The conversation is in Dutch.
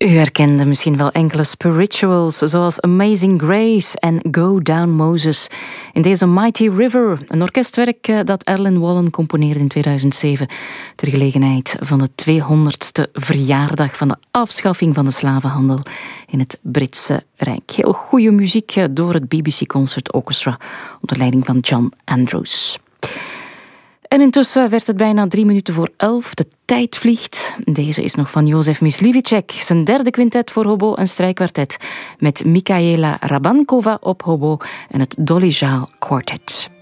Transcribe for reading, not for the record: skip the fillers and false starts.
U herkende misschien wel enkele spirituals, zoals Amazing Grace en Go Down Moses. In deze Mighty River, een orkestwerk dat Erlen Wallen componeerde in 2007... ter gelegenheid van de 200ste verjaardag van de afschaffing van de slavenhandel in het Britse Rijk. Heel goede muziek door het BBC Concert Orchestra onder leiding van John Andrews. En intussen werd het bijna 11:03. De tijd vliegt. Deze is nog van Jozef Myslivicek. Zijn derde quintet voor hobo en strijkkwartet. Met Michaela Rabankova op hobo en het Dolly Jaal Quartet.